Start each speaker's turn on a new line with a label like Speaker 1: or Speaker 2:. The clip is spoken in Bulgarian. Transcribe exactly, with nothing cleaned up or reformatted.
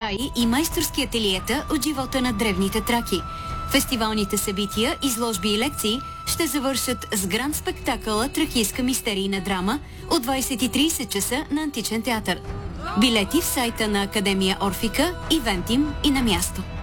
Speaker 1: стаи и майсторски ателиета от живота на древните траки. Фестивалните събития, изложби и лекции ще завършат с гранд спектакъла Тракийска мистерийна драма от двайсет и трийсет часа на Античен театър. Билети в сайта на Академия Орфика, Ивентим и на място.